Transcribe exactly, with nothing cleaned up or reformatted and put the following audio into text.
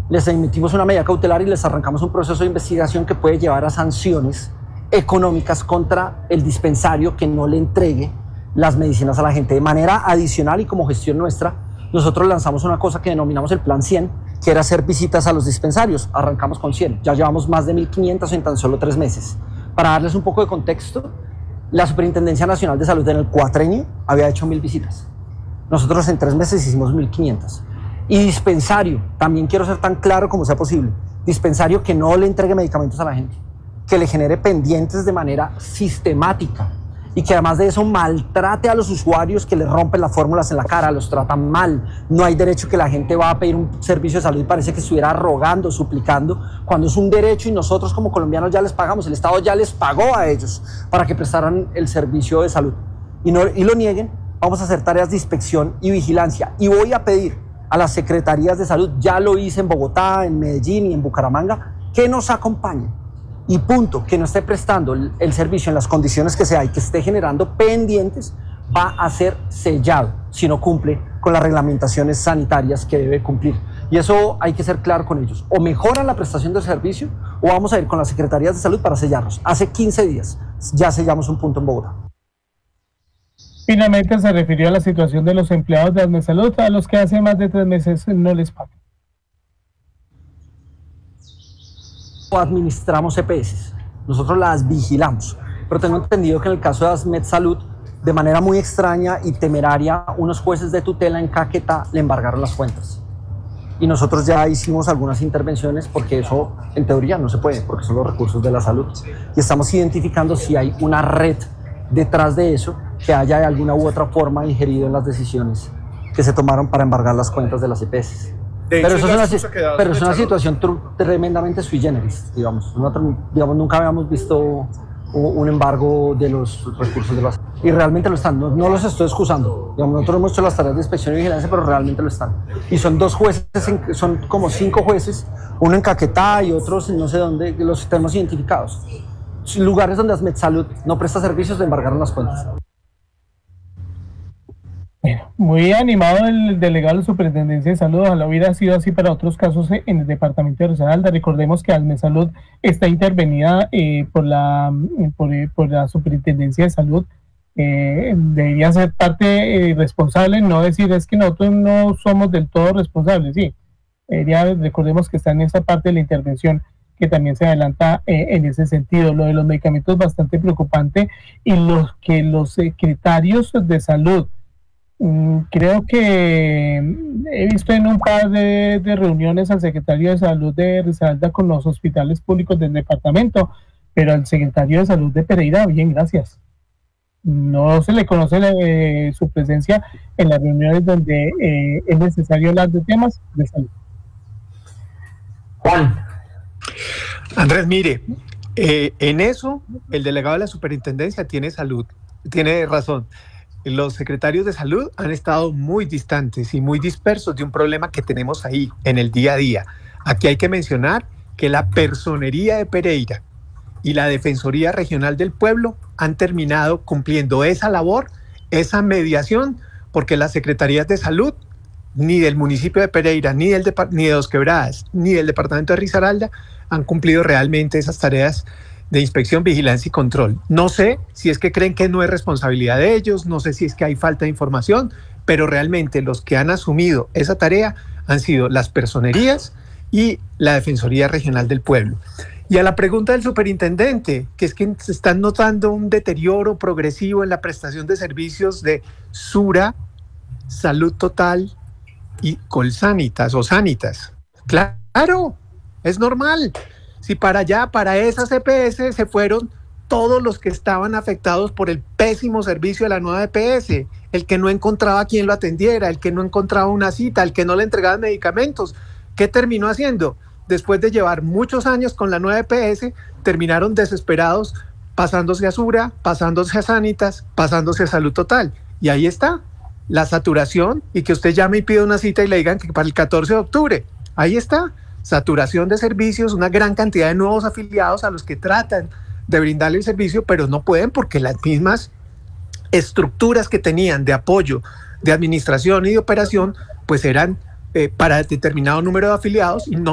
les emitimos una medida cautelar y les arrancamos un proceso de investigación que puede llevar a sanciones económicas contra el dispensario que no le entregue las medicinas a la gente. De manera adicional y como gestión nuestra, nosotros lanzamos una cosa que denominamos el Plan cien, que era hacer visitas a los dispensarios. Arrancamos con cien, ya llevamos más de mil quinientos en tan solo tres meses. Para darles un poco de contexto, la Superintendencia Nacional de Salud en el cuatrenio había hecho mil visitas. Nosotros en tres meses hicimos mil quinientas. Y dispensario, también quiero ser tan claro como sea posible, dispensario que no le entregue medicamentos a la gente, que le genere pendientes de manera sistemática y que además de eso maltrate a los usuarios, que les rompen las fórmulas en la cara, los tratan mal. No hay derecho que la gente va a pedir un servicio de salud y parece que estuviera rogando, suplicando, cuando es un derecho y nosotros como colombianos ya les pagamos, el Estado ya les pagó a ellos para que prestaran el servicio de salud y, no, y lo nieguen. Vamos a hacer tareas de inspección y vigilancia y voy a pedir a las secretarías de salud, ya lo hice en Bogotá, en Medellín y en Bucaramanga, que nos acompañen. Y punto, que no esté prestando el, el servicio en las condiciones que sea y que esté generando pendientes, va a ser sellado si no cumple con las reglamentaciones sanitarias que debe cumplir. Y eso hay que ser claro con ellos. O mejoran la prestación del servicio o vamos a ir con las secretarías de salud para sellarlos. Hace quince días ya sellamos un punto en Bogotá. Finalmente se refirió a la situación de los empleados de Admesalud, a los que hace más de tres meses no les pagan. Administramos E P S, nosotros las vigilamos, pero tengo entendido que en el caso de Admesalud, de manera muy extraña y temeraria, unos jueces de tutela en Caquetá le embargaron las cuentas. Y nosotros ya hicimos algunas intervenciones porque eso en teoría no se puede, porque son los recursos de la salud. Y estamos identificando si hay una red detrás de eso que haya de alguna u otra forma ingerido en las decisiones que se tomaron para embargar las cuentas de las E P S. Pero eso es una, pero es una situación tremendamente sui generis, digamos. Nosotros, digamos, nunca habíamos visto un embargo de los recursos de las... Y realmente lo están, no, no los estoy excusando. Digamos, nosotros hemos hecho las tareas de inspección y vigilancia, pero realmente lo están. Y son dos jueces, en, son como cinco jueces, uno en Caquetá y otros en no sé dónde, los tenemos identificados. Lugares donde Admesalud no presta servicios, le embargaron las cuentas. Bueno, muy animado el delegado de la Superintendencia de Salud. Ojalá hubiera sido así para otros casos en el departamento de Risaralda. Recordemos que Admesalud está intervenida eh, por, la, por, por la Superintendencia de Salud. Eh, debería ser parte eh, responsable, no decir es que nosotros no somos del todo responsables. Sí, debería, recordemos que está en esa parte de la intervención que también se adelanta eh, en ese sentido. Lo de los medicamentos es bastante preocupante y los que los secretarios de salud, creo que he visto en un par de, de reuniones al secretario de salud de Risaralda con los hospitales públicos del departamento, pero al secretario de salud de Pereira, bien, gracias. No se le conoce eh, su presencia en las reuniones donde eh, es necesario hablar de temas de salud. Juan. Andrés, mire, eh, en eso el delegado de la superintendencia tiene salud, tiene razón. Los secretarios de salud han estado muy distantes y muy dispersos de un problema que tenemos ahí en el día a día. Aquí hay que mencionar que la Personería de Pereira y la Defensoría Regional del Pueblo han terminado cumpliendo esa labor, esa mediación, porque las secretarías de salud, ni del municipio de Pereira, ni, del ni de Dos Quebradas, ni del departamento de Risaralda, han cumplido realmente esas tareas de inspección, vigilancia y control. No sé si es que creen que no es responsabilidad de ellos, no sé si es que hay falta de información, pero realmente los que han asumido esa tarea han sido las personerías y la Defensoría Regional del Pueblo. Y a la pregunta del superintendente, que es que se están notando un deterioro progresivo en la prestación de servicios de Sura, Salud Total y Colsanitas o Sanitas. Claro, es normal. Si para allá, para esas E P S se fueron todos los que estaban afectados por el pésimo servicio de la nueva E P S, el que no encontraba quien lo atendiera, el que no encontraba una cita, el que no le entregaban medicamentos. ¿Qué terminó haciendo? Después de llevar muchos años con la nueva E P S, terminaron desesperados pasándose a Sura, pasándose a Sanitas, pasándose a Salud Total. Y ahí está, la saturación, y que usted llame y pida una cita y le digan que para el catorce de octubre. Ahí está. Saturación de servicios, una gran cantidad de nuevos afiliados a los que tratan de brindarle el servicio, pero no pueden porque las mismas estructuras que tenían de apoyo, de administración y de operación, pues eran eh, para determinado número de afiliados y no